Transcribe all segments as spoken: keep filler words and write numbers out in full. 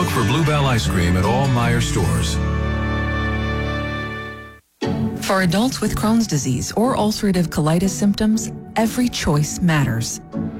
Look for Bluebell Ice Cream at all Meijer stores. For adults with Crohn's disease or ulcerative colitis symptoms, every choice matters.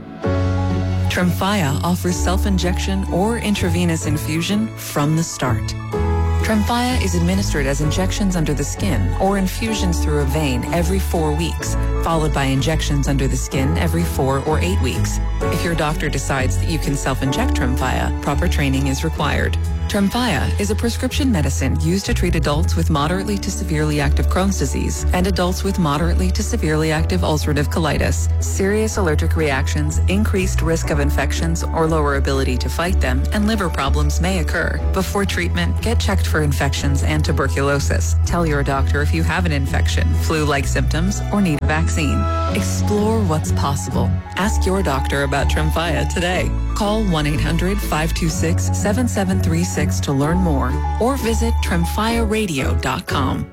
Tremfya offers self-injection or intravenous infusion from the start. Tremfya is administered as injections under the skin or infusions through a vein every four weeks, followed by injections under the skin every four or eight weeks. If your doctor decides that you can self-inject Tremfya, proper training is required. Tremfya is a prescription medicine used to treat adults with moderately to severely active Crohn's disease and adults with moderately to severely active ulcerative colitis. Serious allergic reactions, increased risk of infections or lower ability to fight them, and liver problems may occur. Before treatment, get checked for infections and tuberculosis. Tell your doctor if you have an infection, flu-like symptoms, or need a vaccine. Explore what's possible. Ask your doctor about Tremfya today. Call one eight hundred five two six seven seven three six to learn more or visit tremfya radio dot com.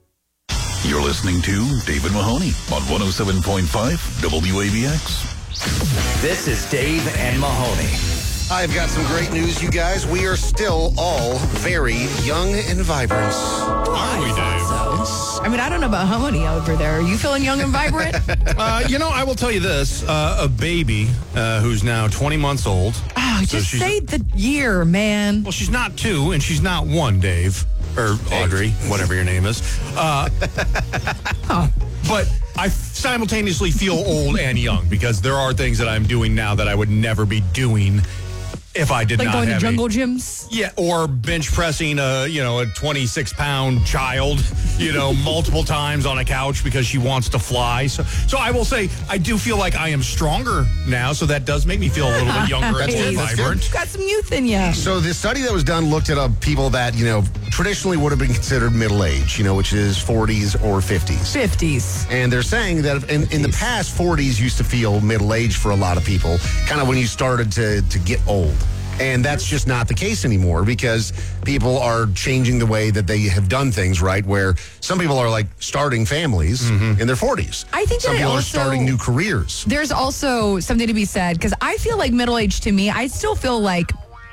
You're listening to David Mahoney on one oh seven point five W A B X. This is Dave and Mahoney. I've got some great news, you guys. We are still all very young and vibrant. Are we, Dave? So. I mean, I don't know about Mahoney over there. Are you feeling young and vibrant? uh, you know, I will tell you this. Uh, a baby uh, who's now twenty months old. Oh, so just say the year, man. Well, she's not two, and she's not one, Dave. Or Audrey, whatever your name is. Uh, oh. But I simultaneously feel old and young because there are things that I'm doing now that I would never be doing if I did like not going have to jungle a, gyms? Yeah, or bench pressing a, you know, a twenty-six pound child, you know, multiple times on a couch because she wants to fly. So so I will say I do feel like I am stronger now, so that does make me feel a little bit younger and more vibrant. You've got some youth in you. So the study that was done looked at uh, people that, you know, traditionally would have been considered middle age, you know, which is forties or fifties. fifties. And they're saying that in, in the past, forties used to feel middle age for a lot of people, kind of when you started to, to get old. And that's just not the case anymore because people are changing the way that they have done things, right? Where some people are like starting families mm-hmm. in their forties. I think some that people also, are starting new careers. There's also something to be said because I feel like middle age to me, I still feel like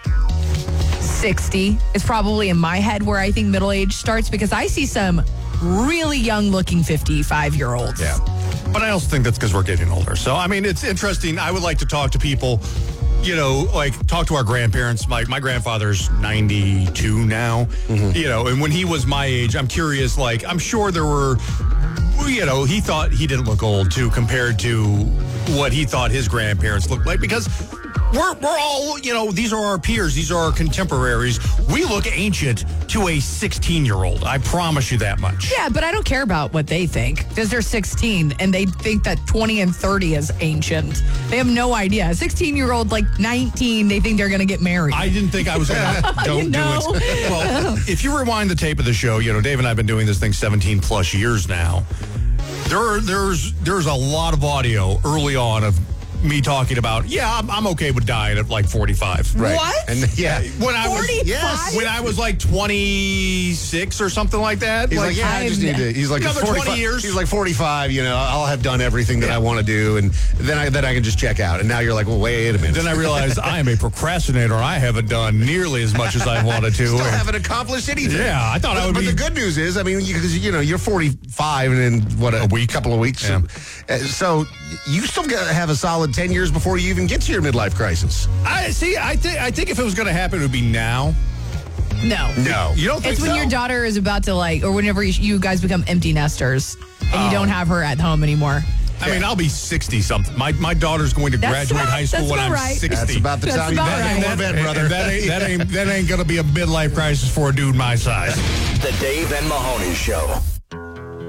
sixty is probably in my head where I think middle age starts because I see some really young looking fifty-five year olds. Yeah. But I also think that's because we're getting older. So, I mean, it's interesting. I would like to talk to people, you know, like talk to our grandparents. My my grandfather's ninety-two now, mm-hmm. you know, and when he was my age, I'm curious, like, I'm sure there were, you know, he thought he didn't look old too compared to what he thought his grandparents looked like because we're we're all, you know, these are our peers. These are our contemporaries. We look ancient to a sixteen-year-old. I promise you that much. Yeah, but I don't care about what they think because they're sixteen and they think that twenty and thirty is ancient. They have no idea. A sixteen-year-old, like nineteen, they think they're going to get married. I didn't think I was going to. Don't know. do it. Well, if you rewind the tape of the show, you know, Dave and I have been doing this thing seventeen plus years now. There are, there's there's a lot of audio early on of me talking about, yeah, I'm, I'm okay with dying at like forty-five. Right. What? And yeah, when I was forty-five? yes, when I was like twenty-six or something like that. He's like, like yeah, I just need to. He's like another twenty years. He's like forty-five. You know, I'll have done everything that yeah. I want to do, and then I then I can just check out. And now you're like, well, wait a minute. Then I realized I am a procrastinator. I haven't done nearly as much as I wanted to. Still haven't accomplished anything. Yeah, I thought but, I would but be. But the good news is, I mean, you, you know, you're forty-five, and in what a, a week, couple of weeks. Yeah. Uh, so you still got to have a solid ten years before you even get to your midlife crisis. I see. I think. I think if it was going to happen, it would be now. No. No. You don't think It's when so? your daughter is about to like, or whenever you, you guys become empty nesters and Oh. you don't have her at home anymore. I mean, I'll be sixty something. My my daughter's going to That's graduate about- high school that's when about I'm right. sixty. That's about the That's time you about got right. to go to bed, brother. And that ain't that ain't that ain't going to be a midlife crisis for a dude my size. The Dave and Mahoney Show.